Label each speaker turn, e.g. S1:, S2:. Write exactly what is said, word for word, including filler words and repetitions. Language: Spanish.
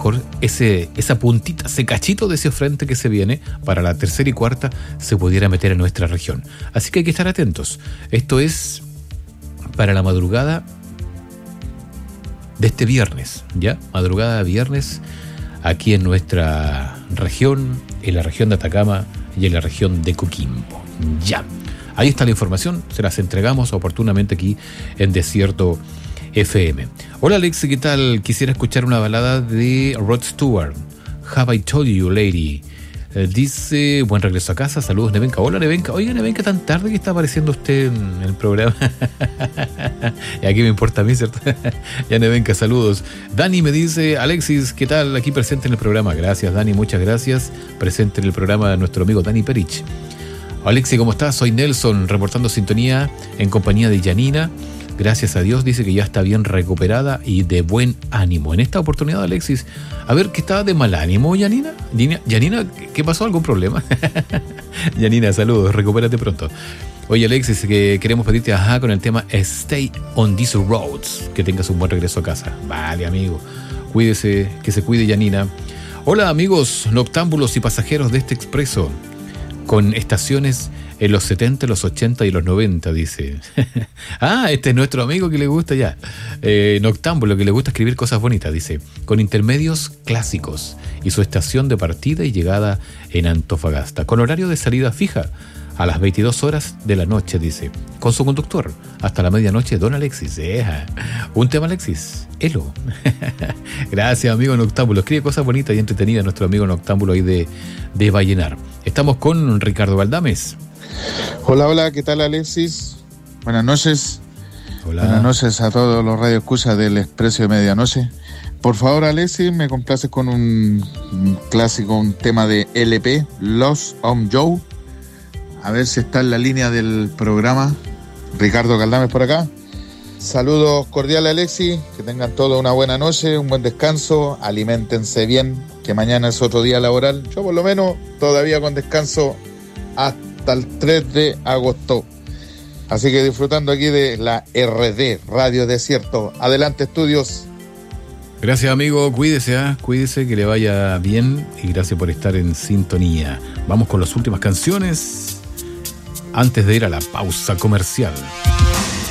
S1: mejor ese, esa puntita, ese cachito de ese frente que se viene para la tercera y cuarta se pudiera meter en nuestra región. Así que hay que estar atentos. Esto es para la madrugada de este viernes, ¿ya? Madrugada de viernes aquí en nuestra región, en la región de Atacama y en la región de Coquimbo. Ya. Ahí está la información, se las entregamos oportunamente aquí en Desierto F M. Hola Alex, ¿qué tal? Quisiera escuchar una balada de Rod Stewart, Have I Told You Lady. Eh, dice, buen regreso a casa, saludos Nevenka. Hola Nevenka, oiga Nevenka, tan tarde que está apareciendo usted en el programa. Y aquí me importa a mí, ¿cierto? Ya Nevenka, saludos. Dani me dice, Alexis, ¿qué tal? Aquí presente en el programa. Gracias Dani, muchas gracias. Presente en el programa de nuestro amigo Dani Perich. Alexi, ¿cómo estás? Soy Nelson, reportando sintonía en compañía de Yanina. Gracias a Dios, dice que ya está bien recuperada y de buen ánimo. En esta oportunidad, Alexis, a ver, ¿qué estaba de mal ánimo, Yanina? Yanina, ¿qué pasó? ¿Algún problema? Yanina, saludos, recupérate pronto. Oye, Alexis, que queremos pedirte ajá con el tema Stay on these roads. Que tengas un buen regreso a casa. Vale, amigo. Cuídese, que se cuide, Yanina. Hola, amigos noctámbulos y pasajeros de este expreso, con estaciones en los setenta, los ochenta y los noventa, dice. Ah, este es nuestro amigo que le gusta ya. Eh, noctámbulo, que le gusta escribir cosas bonitas, dice. Con intermedios clásicos y su estación de partida y llegada en Antofagasta. Con horario de salida fija a las veintidós horas de la noche, dice. Con su conductor hasta la medianoche, don Alexis. Eja. Un tema, Alexis. Elo. Gracias, amigo Noctámbulo. Escribe cosas bonitas y entretenidas nuestro amigo Noctámbulo ahí de, de Vallenar. Estamos con Ricardo Valdames.
S2: Hola, hola, ¿qué tal Alexis? Buenas noches.
S1: Hola.
S2: Buenas noches a todos los radioescuchas del Expreso de Medianoche. Por favor, Alexis, me complaces con un, un clásico, un tema de L P, Lost on Joe. A ver si está en la línea del programa. Ricardo Galdames por acá. Saludos cordiales, Alexis. Que tengan todos una buena noche, un buen descanso. Aliméntense bien, que mañana es otro día laboral. Yo por lo menos todavía con descanso hasta el tres de agosto. Así que disfrutando aquí de la R D, Radio Desierto. Adelante, estudios.
S1: Gracias, amigo. Cuídese, ¿eh? Cuídese, que le vaya bien. Y gracias por estar en sintonía. Vamos con las últimas canciones antes de ir a la pausa comercial.